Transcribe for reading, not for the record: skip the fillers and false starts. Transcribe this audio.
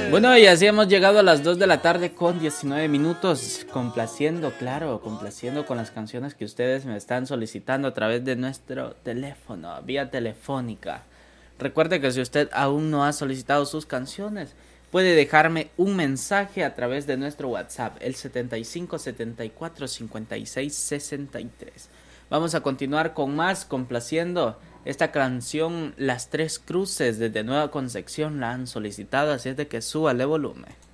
Bueno, y así hemos llegado a las 2 de la tarde con 19 minutos, complaciendo con las canciones que ustedes me están solicitando a través de nuestro teléfono, vía telefónica. Recuerde que si usted aún no ha solicitado sus canciones, puede dejarme un mensaje a través de nuestro WhatsApp, el 75 74 56 63. Vamos a continuar con más, complaciendo esta canción. Las Tres Cruces desde Nueva Concepción la han solicitado, así es de que súbale volumen.